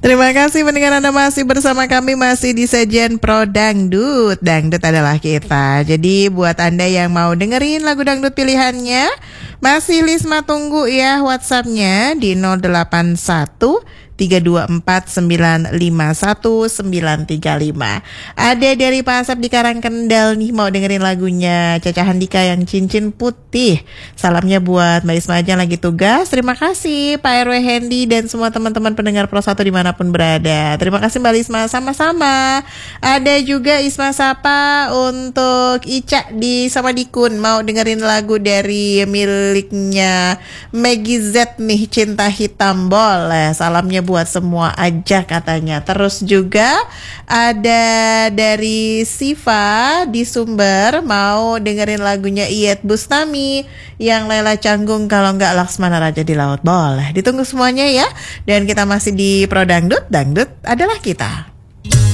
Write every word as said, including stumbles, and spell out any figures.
Terima kasih pendengar, Anda masih bersama kami, masih di Sajian Pro Dangdut. Dangdut adalah kita. Jadi buat Anda yang mau dengerin lagu dangdut pilihannya, masih Lisma tunggu ya WhatsApp-nya di nol delapan satu tiga dua empat sembilan lima satu sembilan tiga lima. Ada dari Pak Asep di Karangkendal nih, mau dengerin lagunya Caca Handika yang Cincin Putih. Salamnya buat Mbak Isma aja lagi tugas. Terima kasih Pak R W Hendy dan semua teman-teman pendengar Pro satu dimanapun berada. Terima kasih Mbak Isma, sama-sama. Ada juga Isma Sapa untuk Ica di Samadikun, mau dengerin lagu dari miliknya Maggie Z nih, Cinta Hitam boleh. Salamnya buat semua aja katanya. Terus juga ada dari Siva di Sumber, mau dengerin lagunya Iyeth Bustami yang Lela Canggung, kalau enggak Laksmana Raja di Laut boleh. Ditunggu semuanya ya. Dan kita masih di Pro Dangdut, Dangdut adalah kita.